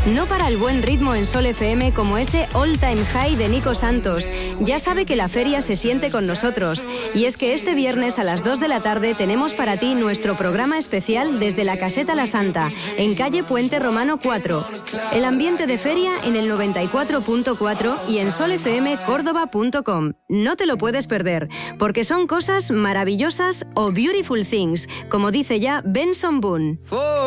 No para el buen ritmo en Sol FM como ese All Time High de Nico Santos. Ya sabe que la feria se siente con nosotros. Y es que este viernes a las 2 de la tarde tenemos para ti nuestro programa especial desde la Caseta La Santa, en calle Puente Romano 4. El ambiente de feria en el 94.4 y en solfmcórdoba.com. No te lo puedes perder, porque son cosas maravillosas o beautiful things, como dice ya Benson Boone.